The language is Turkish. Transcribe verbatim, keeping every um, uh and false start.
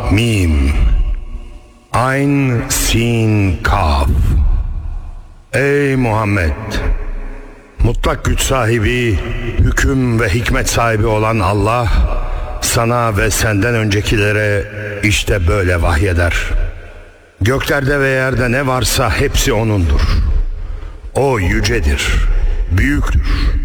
Mim Ayn Sin Kaf. Ey Muhammed! Mutlak güç sahibi, hüküm ve hikmet sahibi olan Allah sana ve senden öncekilere işte böyle vahyeder. Göklerde ve yerde ne varsa hepsi O'nundur. O yücedir, büyüktür.